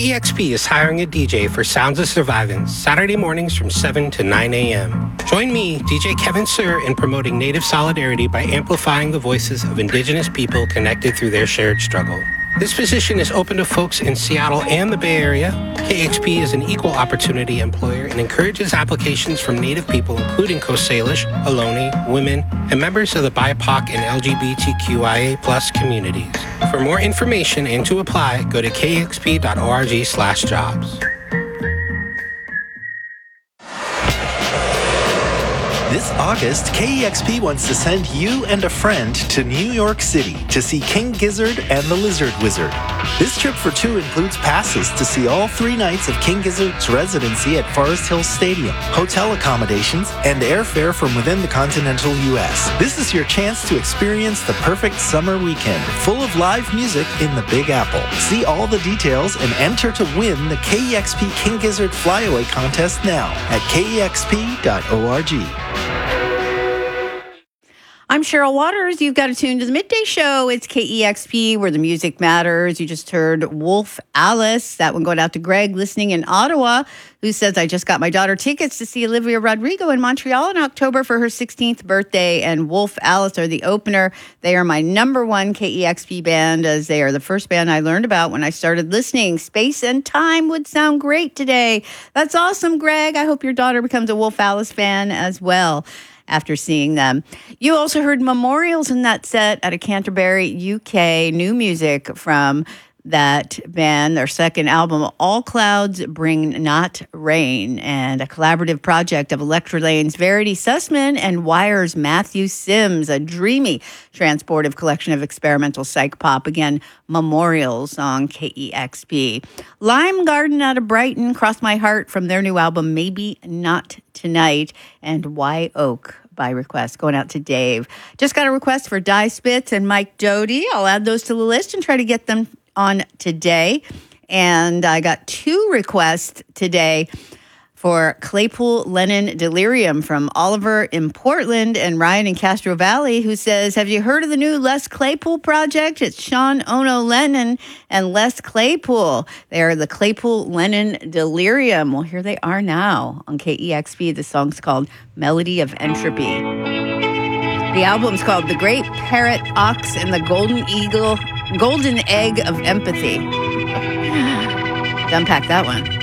KEXP is hiring a DJ for Sounds of Survivance Saturday mornings from 7 to 9 a.m. Join me, DJ Kevin Sir, in promoting Native solidarity by amplifying the voices of Indigenous people connected through their shared struggle. This position is open to folks in Seattle and the Bay Area. KEXP is an equal opportunity employer and encourages applications from Native people, including Coast Salish, Ohlone, women, and members of the BIPOC and LGBTQIA+ communities. For more information and to apply, go to kexp.org/jobs. This August, KEXP wants to send you and a friend to New York City to see King Gizzard and the Lizard Wizard. This trip for two includes passes to see all 3 nights of King Gizzard's residency at Forest Hills Stadium, hotel accommodations, and airfare from within the continental U.S. This is your chance to experience the perfect summer weekend, full of live music in the Big Apple. See all the details and enter to win the KEXP King Gizzard Flyaway Contest now at kexp.org. I'm Cheryl Waters. You've got to tune to the Midday Show. It's KEXP, where the music matters. You just heard Wolf Alice. That one going out to Greg, listening in Ottawa, who says, I just got my daughter tickets to see Olivia Rodrigo in Montreal in October for her 16th birthday. And Wolf Alice are the opener. They are my number one KEXP band, as they are the first band I learned about when I started listening. Space and Time would sound great today. That's awesome, Greg. I hope your daughter becomes a Wolf Alice fan as well after seeing them. You also heard Memorials in that set out of Canterbury, UK. New music from that band, their second album, All Clouds Bring Not Rain, and a collaborative project of Electra Lane's Verity Sussman and Wire's Matthew Sims, a dreamy transportive collection of experimental psych pop. Again, Memorials on KEXP. Lime Garden out of Brighton, Cross My Heart from their new album, Maybe Not Tonight, and Wye Oak by request, going out to Dave. Just got a request for Die Spitz and Mike Doty. I'll add those to the list and try to get them on today. And I got 2 requests today for Claypool Lennon Delirium from Oliver in Portland and Ryan in Castro Valley, who says, have you heard of the new Les Claypool project? It's Sean Ono Lennon and Les Claypool. They are the Claypool Lennon Delirium. Well, here they are now on KEXP. The song's called Melody of Entropy. The album's called The Great Parrot Ox and the Golden Egg of Empathy. Unpack that one.